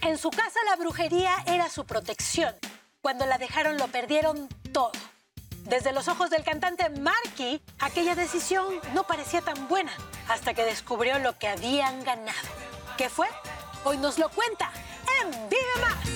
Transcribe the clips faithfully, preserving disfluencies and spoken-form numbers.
En su casa la brujería era su protección. Cuando la dejaron lo perdieron todo. Desde los ojos del cantante Marky, aquella decisión no parecía tan buena hasta que descubrió lo que habían ganado. ¿Qué fue? Hoy nos lo cuenta en Vive Más.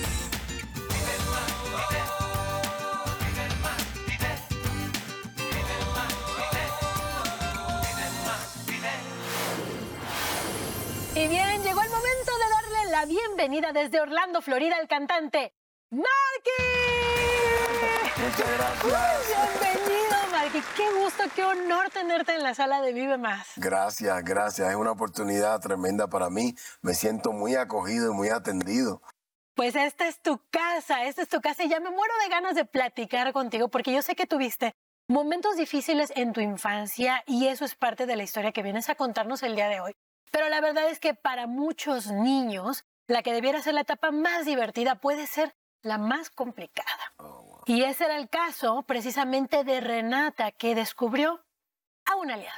Y bien, llegó el momento de darle la bienvenida desde Orlando, Florida, al cantante Marky. Muchas gracias. Bienvenido, Marky. Qué gusto, qué honor tenerte en la sala de Vive Más. Gracias, gracias. Es una oportunidad tremenda para mí. Me siento muy acogido y muy atendido. Pues esta es tu casa, esta es tu casa y ya me muero de ganas de platicar contigo porque yo sé que tuviste momentos difíciles en tu infancia y eso es parte de la historia que vienes a contarnos el día de hoy. Pero la verdad es que para muchos niños, la que debiera ser la etapa más divertida puede ser la más complicada. Oh, wow. Y ese era el caso precisamente de Renata, que descubrió a un aliado.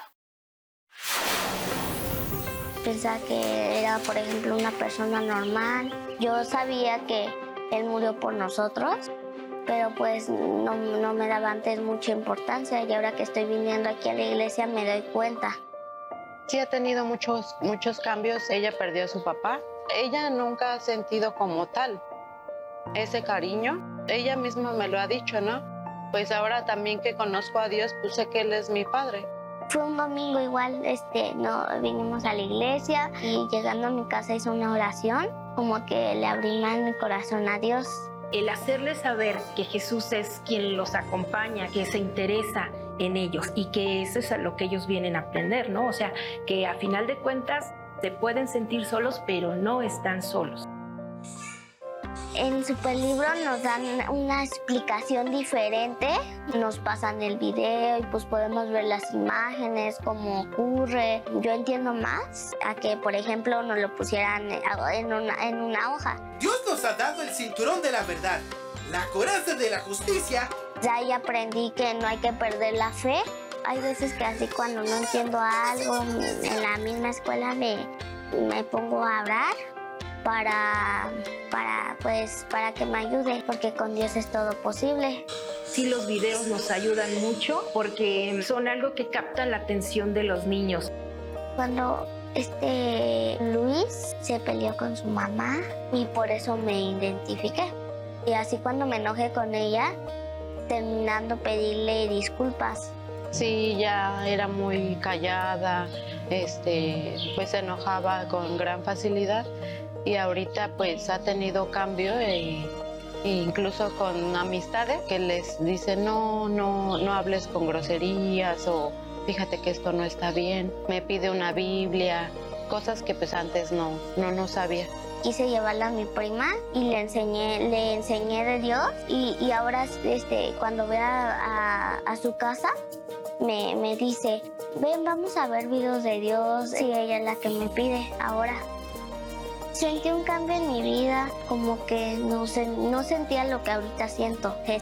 Pensaba que era, por ejemplo, una persona normal. Yo sabía que él murió por nosotros, pero pues no, no me daba antes mucha importancia y ahora que estoy viniendo aquí a la iglesia me doy cuenta. Sí ha tenido muchos, muchos cambios. Ella perdió a su papá. Ella nunca ha sentido como tal ese cariño. Ella misma me lo ha dicho, ¿no? Pues ahora también que conozco a Dios, pues sé que Él es mi Padre. Fue un domingo igual, este, no, vinimos a la iglesia y llegando a mi casa hice una oración, como que le abrí más mi corazón a Dios. El hacerles saber que Jesús es quien los acompaña, que se interesa en ellos y que eso es a lo que ellos vienen a aprender, ¿no? O sea, que a final de cuentas se pueden sentir solos, pero no están solos. En Superlibro nos dan una explicación diferente, nos pasan el video y pues podemos ver las imágenes, cómo ocurre. Yo entiendo más a que, por ejemplo, nos lo pusieran en una, en una hoja. Dios nos ha dado el cinturón de la verdad, la coraza de la justicia. Ya ahí aprendí que no hay que perder la fe. Hay veces que así cuando no entiendo algo, en la misma escuela me, me pongo a orar para, para, pues, para que me ayude, porque con Dios es todo posible. Sí, los videos nos ayudan mucho porque son algo que capta la atención de los niños. Cuando este Luis se peleó con su mamá y por eso me identifiqué. Y así cuando me enojé con ella, terminando pedirle disculpas. Sí, ya era muy callada, este, pues se enojaba con gran facilidad y ahorita pues ha tenido cambio e, e incluso con amistades que les dicen no, no, no hables con groserías o fíjate que esto no está bien, me pide una Biblia, cosas que pues antes no, no, no sabía. Quise llevarla a mi prima y le enseñé, le enseñé de Dios y, y ahora este, cuando voy a, a, a su casa me, me dice, ven, vamos a ver videos de Dios y ella es la que me pide ahora. Sentí un cambio en mi vida, como que no, no sentía lo que ahorita siento.